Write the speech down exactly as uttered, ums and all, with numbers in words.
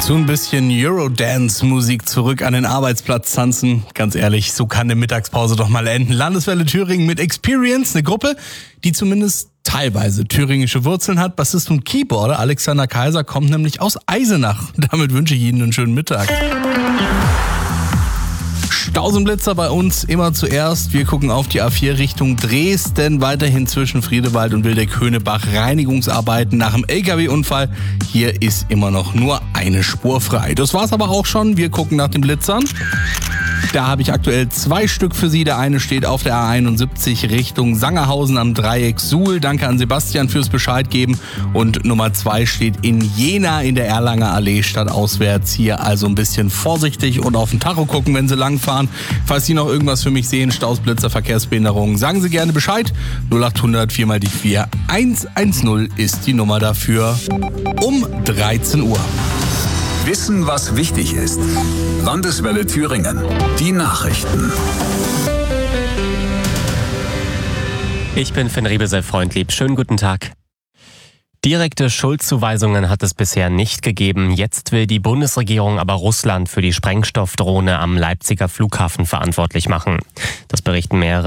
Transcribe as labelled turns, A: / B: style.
A: So ein bisschen Eurodance-Musik zurück an den Arbeitsplatz tanzen. Ganz ehrlich, so kann eine Mittagspause doch mal enden. Landeswelle Thüringen mit Experience, eine Gruppe, die zumindest teilweise thüringische Wurzeln hat. Bassist und Keyboarder Alexander Kaiser kommt nämlich aus Eisenach. Damit wünsche ich Ihnen einen schönen Mittag. Stausenblitzer bei uns immer zuerst. Wir gucken auf die A vier Richtung Dresden. Weiterhin zwischen Friedewald und Wildeck-Höhnebach Reinigungsarbeiten nach dem L K W-Unfall. Hier ist immer noch nur eine Spur frei. Das war's aber auch schon. Wir gucken nach den Blitzern. Da habe ich aktuell zwei Stück für Sie. Der eine steht auf der A einundsiebzig Richtung Sangerhausen am Dreieck Suhl. Danke an Sebastian fürs Bescheid geben. Und Nummer zwei steht in Jena in der Erlanger Allee stadtauswärts. Hier also ein bisschen vorsichtig und auf den Tacho gucken, wenn Sie langfahren. Falls Sie noch irgendwas für mich sehen, Staus, Blitzer, Verkehrsbehinderungen, sagen Sie gerne Bescheid. null acht hundert vier mal die vier eins eins null ist die Nummer dafür. Um dreizehn Uhr.
B: Wissen, was wichtig ist. Landeswelle Thüringen. Die Nachrichten.
C: Ich bin Finn Riebesel, Freundlieb. Schönen guten Tag. Direkte Schuldzuweisungen hat es bisher nicht gegeben. Jetzt will die Bundesregierung aber Russland für die Sprengstoffdrohne am Leipziger Flughafen verantwortlich machen. Das berichten mehrere